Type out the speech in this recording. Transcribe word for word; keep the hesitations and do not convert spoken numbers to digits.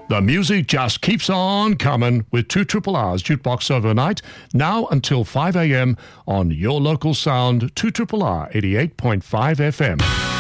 The music just keeps on coming with two Triple R's Jukebox Overnight, now until five a.m. on your local sound, two R R R eighty-eight point five F M.